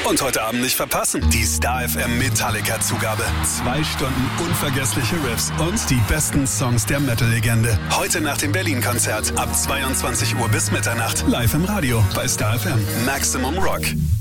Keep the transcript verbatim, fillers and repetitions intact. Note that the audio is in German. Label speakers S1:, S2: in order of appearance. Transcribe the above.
S1: Und heute Abend nicht verpassen, die Star F M Metallica-Zugabe. Zwei Stunden unvergessliche Riffs und die besten Songs der Metal-Legende. Heute nach dem Berlin-Konzert ab zweiundzwanzig Uhr bis Mitternacht. Live im Radio bei Star F M. Maximum Rock.